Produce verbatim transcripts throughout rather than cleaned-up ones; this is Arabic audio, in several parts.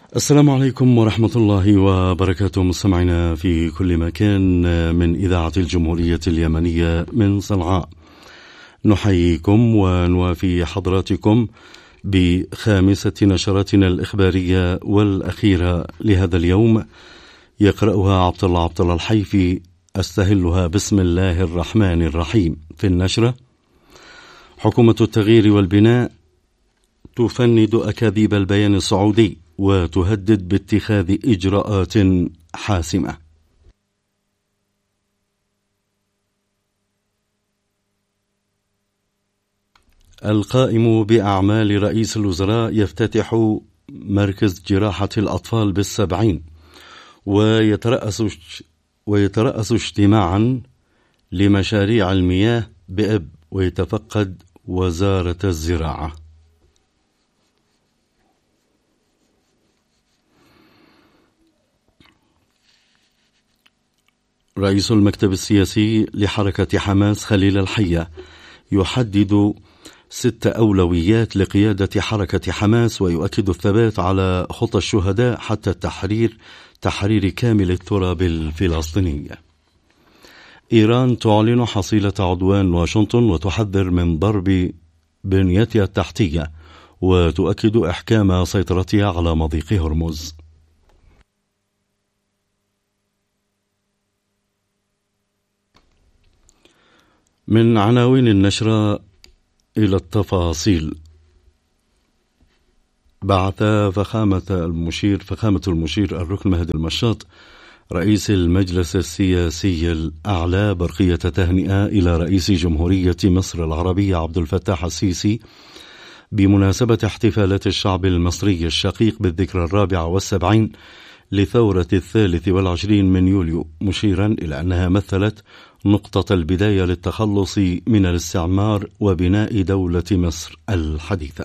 السلام عليكم ورحمة الله وبركاته، مستمعينا في كل مكان من إذاعة الجمهورية اليمنية من صنعاء. نحييكم ونوافي حضراتكم بخامسة نشراتنا الإخبارية والأخيرة لهذا اليوم، يقرأها عبد الله عبد الله الحيفي. أستهلها بسم الله الرحمن الرحيم. في النشرة: حكومة التغيير والبناء تفند أكاذيب البيان السعودي وتهدد باتخاذ إجراءات حاسمة. القائم بأعمال رئيس الوزراء يفتتح مركز جراحة الأطفال بالسبعين، ويترأس ويترأس اجتماعا لمشاريع المياه بإب، ويتفقد وزارة الزراعة. رئيس المكتب السياسي لحركة حماس خليل الحية يحدد ست أولويات لقيادة حركة حماس، ويؤكد الثبات على خطى الشهداء حتى التحرير تحرير كامل التراب الفلسطيني. إيران تعلن حصيلة عدوان واشنطن وتحذر من ضرب بنيتها التحتية، وتؤكد إحكام سيطرتها على مضيق هرمز. من عناوين النشرة إلى التفاصيل: بعث فخامة المشير فخامة المشير الركن مهدي المشاط رئيس المجلس السياسي الأعلى برقية تهنئة إلى رئيس جمهورية مصر العربية عبد الفتاح السيسي بمناسبة احتفالات الشعب المصري الشقيق بالذكرى الرابعة والسبعين لثورة الثالث والعشرين من يوليو، مشيرا إلى أنها مثلت نقطة البداية للتخلص من الاستعمار وبناء دولة مصر الحديثة.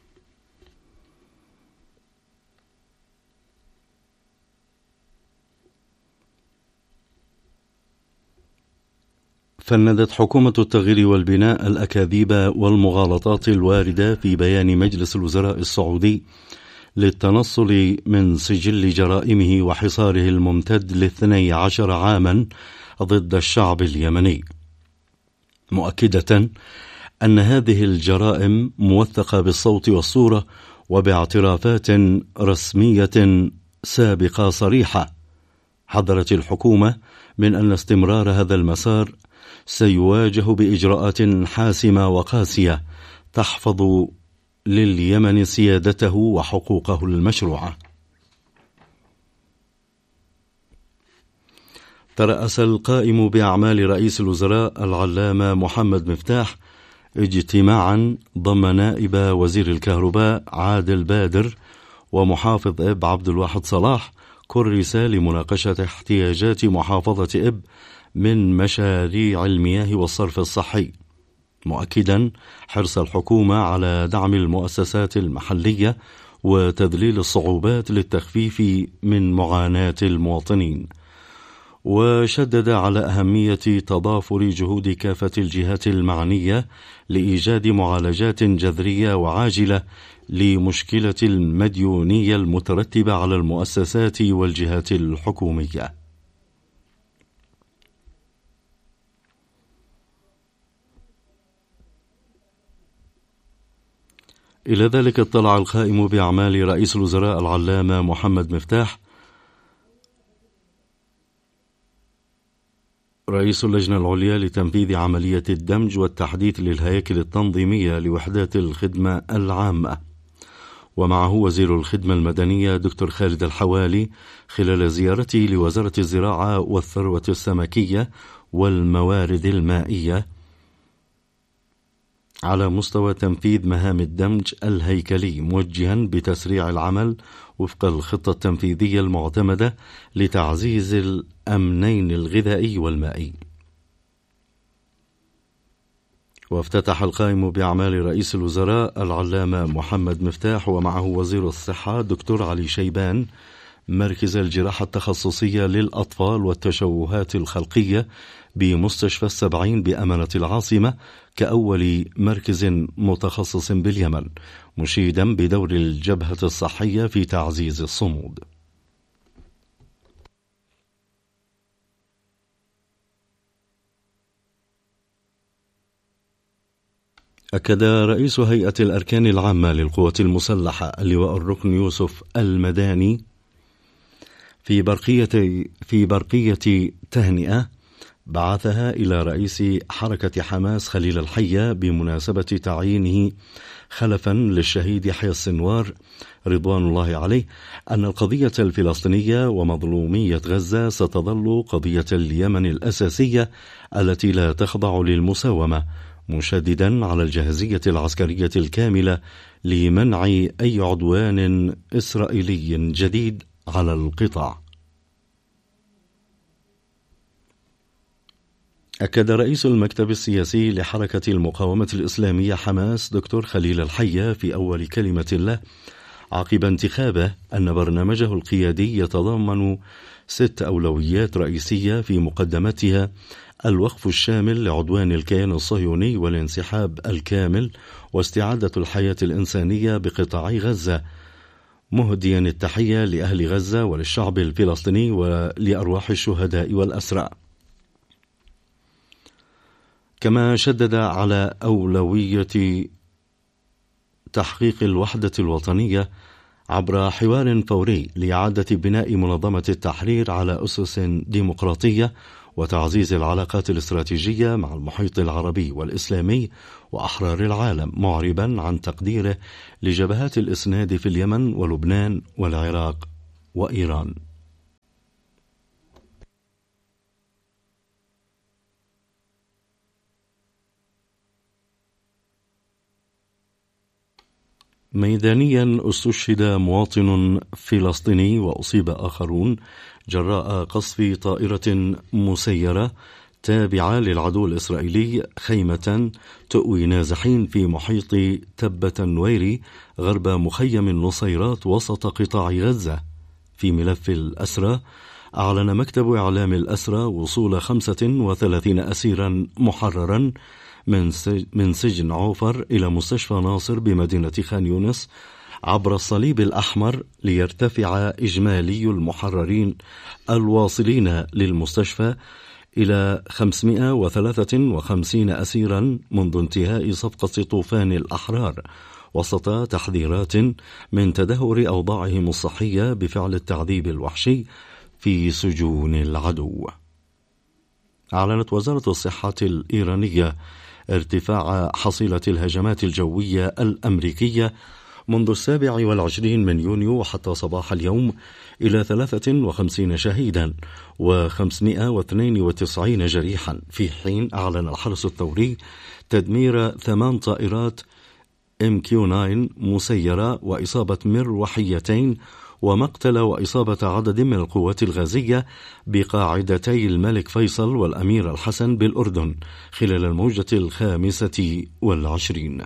فندت حكومة التغيير والبناء الأكاذيب والمغالطات الواردة في بيان مجلس الوزراء السعودي للتنصل من سجل جرائمه وحصاره الممتد لاثني عشر عاما ضد الشعب اليمني، مؤكدة أن هذه الجرائم موثقة بالصوت والصورة وباعترافات رسمية سابقة صريحة. حذرت الحكومة من أن استمرار هذا المسار سيواجه بإجراءات حاسمة وقاسية تحفظ لليمن سيادته وحقوقه المشروعة. ترأس القائم بأعمال رئيس الوزراء العلامة محمد مفتاح اجتماعا ضم نائب وزير الكهرباء عادل بادر ومحافظ إب عبد الواحد صلاح، كرس لمناقشة احتياجات محافظة إب من مشاريع المياه والصرف الصحي، مؤكدا حرص الحكومة على دعم المؤسسات المحلية وتذليل الصعوبات للتخفيف من معاناة المواطنين. وشدد على أهمية تضافر جهود كافة الجهات المعنية لإيجاد معالجات جذرية وعاجلة لمشكلة المديونية المترتبة على المؤسسات والجهات الحكومية. إلى ذلك اطلع القائم بأعمال رئيس الوزراء العلامة محمد مفتاح رئيس اللجنة العليا لتنفيذ عملية الدمج والتحديث للهياكل التنظيمية لوحدات الخدمة العامة، ومعه وزير الخدمة المدنية دكتور خالد الحوالي خلال زيارته لوزارة الزراعة والثروة السمكية والموارد المائية على مستوى تنفيذ مهام الدمج الهيكلي، موجها بتسريع العمل وفق الخطة التنفيذية المعتمدة لتعزيز الأمنين الغذائي والمائي. وافتتح القائم بأعمال رئيس الوزراء العلامة محمد مفتاح ومعه وزير الصحة دكتور علي شيبان مركز الجراحة التخصصية للأطفال والتشوهات الخلقية بمستشفى السبعين بأمانة العاصمة كأول مركز متخصص باليمن، مشيدا بدور الجبهة الصحية في تعزيز الصمود. أكد رئيس هيئة الأركان العامة للقوات المسلحة اللواء الركن يوسف المداني في برقية في برقية تهنئة بعثها إلى رئيس حركة حماس خليل الحية بمناسبة تعيينه خلفا للشهيد يحيى السنوار رضوان الله عليه أن القضية الفلسطينية ومظلومية غزة ستظل قضية اليمن الأساسية التي لا تخضع للمساومة، مشددا على الجاهزية العسكرية الكاملة لمنع أي عدوان إسرائيلي جديد على القطاع. أكد رئيس المكتب السياسي لحركة المقاومة الإسلامية حماس دكتور خليل الحية في أول كلمة له عقب انتخابه أن برنامجه القيادي يتضمن ست أولويات رئيسية، في مقدمتها الوقف الشامل لعدوان الكيان الصهيوني والانسحاب الكامل واستعادة الحياة الإنسانية بقطاع غزة، مهديا التحية لأهل غزة وللشعب الفلسطيني ولأرواح الشهداء والأسرى. كما شدد على أولوية تحقيق الوحدة الوطنية عبر حوار فوري لإعادة بناء منظمة التحرير على أسس ديمقراطية وتعزيز العلاقات الاستراتيجية مع المحيط العربي والإسلامي وأحرار العالم، معربا عن تقديره لجبهات الإسناد في اليمن ولبنان والعراق وإيران. ميدانيا استشهد مواطن فلسطيني وأصيب آخرون جراء قصف طائرة مسيرة تابعة للعدو الإسرائيلي خيمة تؤوي نازحين في محيط تبة نويري غرب مخيم النصيرات وسط قطاع غزة. في ملف الأسرى، أعلن مكتب إعلام الأسرى وصول خمسة وثلاثين أسيرا محررا من سجن عوفر إلى مستشفى ناصر بمدينة خان يونس عبر الصليب الأحمر، ليرتفع إجمالي المحررين الواصلين للمستشفى إلى خمسمائة وثلاثة وخمسين أسيرا منذ انتهاء صفقة طوفان الأحرار، وسط تحذيرات من تدهور أوضاعهم الصحية بفعل التعذيب الوحشي في سجون العدو. أعلنت وزارة الصحة الإيرانية ارتفاع حصيلة الهجمات الجوية الأمريكية منذ السابع والعشرين من يونيو وحتى صباح اليوم إلى ثلاثة وخمسين شهيدا وخمسمائة واثنين وتسعين جريحا، في حين أعلن الحرس الثوري تدمير ثمان طائرات إم كيو تسعة مسيرة وإصابة مروحيتين ومقتل وإصابة عدد من القوات الغازية بقاعدتي الملك فيصل والأمير الحسن بالأردن خلال الموجة الخامسة والعشرين.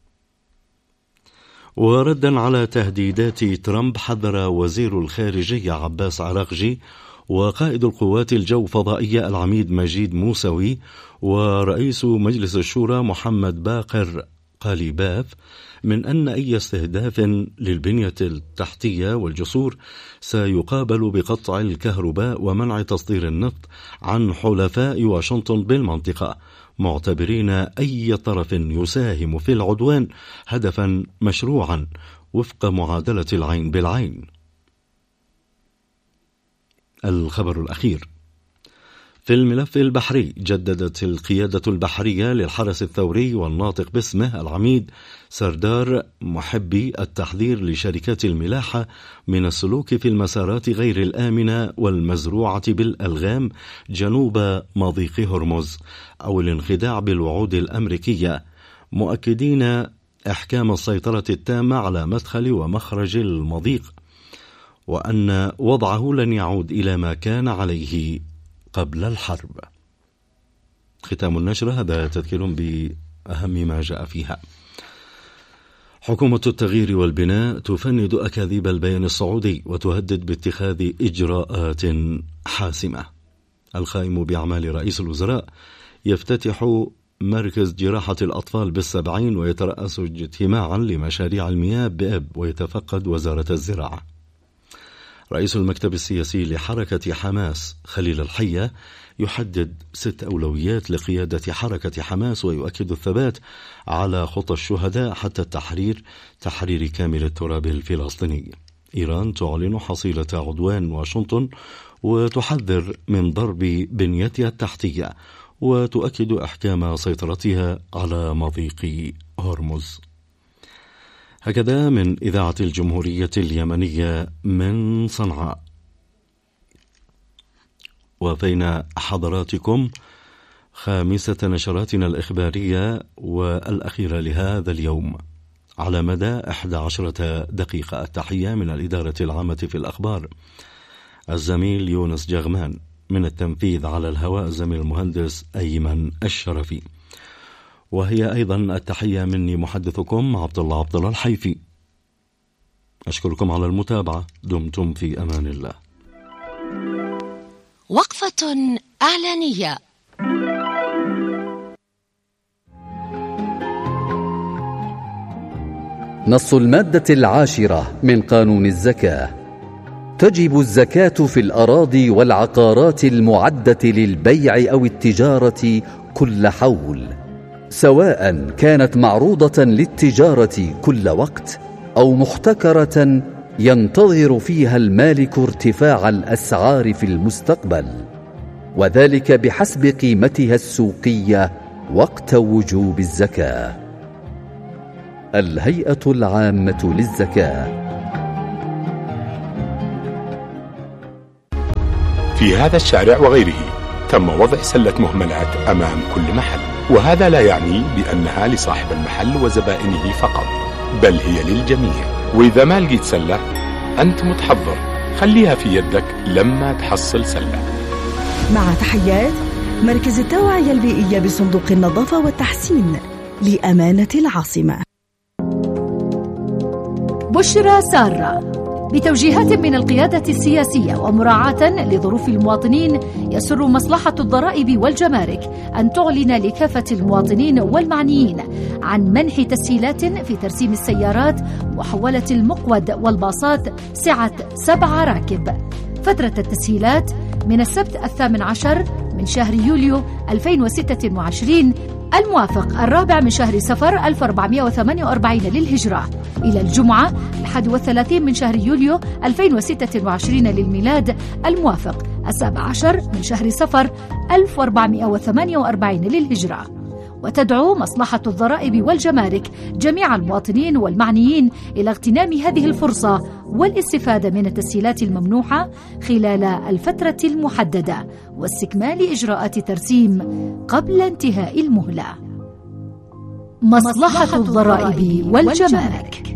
وردا على تهديدات ترامب، حذر وزير الخارجية عباس عراقجي وقائد القوات الجو فضائية العميد مجيد موسوي ورئيس مجلس الشورى محمد باقر قاليباف من أن أي استهداف للبنية التحتية والجسور سيقابل بقطع الكهرباء ومنع تصدير النفط عن حلفاء واشنطن بالمنطقة، معتبرين أي طرف يساهم في العدوان هدفا مشروعا وفق معادلة العين بالعين. الخبر الأخير في الملف البحري، جددت القيادة البحرية للحرس الثوري والناطق باسمه العميد سردار محبي التحذير لشركات الملاحة من السلوك في المسارات غير الآمنة والمزروعة بالألغام جنوب مضيق هرمز أو الانخداع بالوعود الأمريكية، مؤكدين إحكام السيطرة التامة على مدخل ومخرج المضيق، وأن وضعه لن يعود إلى ما كان عليه قبل الحرب. ختام النشرة، هذا تذكير بأهم ما جاء فيها. حكومة التغيير والبناء تفند أكاذيب البيان السعودي وتهدد باتخاذ إجراءات حاسمة. القائم بأعمال رئيس الوزراء يفتتح مركز جراحة الأطفال بالسبعين ويترأس اجتماعا لمشاريع المياه بأب ويتفقد وزارة الزراعة. رئيس المكتب السياسي لحركة حماس خليل الحية يحدد ست أولويات لقيادة حركة حماس ويؤكد الثبات على خطى الشهداء حتى التحرير تحرير كامل التراب الفلسطيني. إيران تعلن حصيلة عدوان واشنطن وتحذر من ضرب بنيتها التحتية وتؤكد إحكام سيطرتها على مضيق هرمز. هكذا من إذاعة الجمهورية اليمنية من صنعاء، وفينا حضراتكم خامسة نشراتنا الإخبارية والأخيرة لهذا اليوم على مدى إحدى عشرة دقيقة. التحية من الإدارة العامة في الأخبار الزميل يونس جغمان، من التنفيذ على الهواء الزميل المهندس أيمن الشرفي، وهي أيضا التحية مني محدثكم عبد الله عبد الله الحيفي. أشكركم على المتابعة، دمتم في أمان الله. وقفة إعلانية. نص المادة العاشرة من قانون الزكاة: تجب الزكاة في الأراضي والعقارات المعدة للبيع أو التجارة كل حول، سواء كانت معروضة للتجارة كل وقت أو محتكرة ينتظر فيها المالك ارتفاع الأسعار في المستقبل، وذلك بحسب قيمتها السوقية وقت وجوب الزكاة. الهيئة العامة للزكاة. في هذا الشارع وغيره تم وضع سلة مهملات أمام كل محل، وهذا لا يعني بأنها لصاحب المحل وزبائنه فقط، بل هي للجميع. وإذا ما لقيت سلة أنت متحضر، خليها في يدك لما تحصل سلة. مع تحيات مركز التوعية البيئية بصندوق النظافة والتحسين لأمانة العاصمة. بشرى سارة بتوجيهات من القيادة السياسية ومراعاة لظروف المواطنين، يسر مصلحة الضرائب والجمارك أن تعلن لكافة المواطنين والمعنيين عن منح تسهيلات في ترسيم السيارات وحوالة المقود والباصات سعة سبع راكب. فترة التسهيلات من السبت الثامن عشر من شهر يوليو ألفين وستة وعشرين الموافق الرابع من شهر صفر ألف وأربعمائة وثمانية وأربعين للهجرة إلى الجمعة الحادي والثلاثين من شهر يوليو ألفين وستة وعشرين للميلاد الموافق السابع عشر من شهر صفر ألف وأربعمائة وثمانية وأربعين للهجرة. وتدعو مصلحة الضرائب والجمارك جميع المواطنين والمعنيين إلى اغتنام هذه الفرصة والاستفادة من التسهيلات الممنوحة خلال الفترة المحددة واستكمال إجراءات ترسيم قبل انتهاء المهلة. مصلحة الضرائب والجمارك.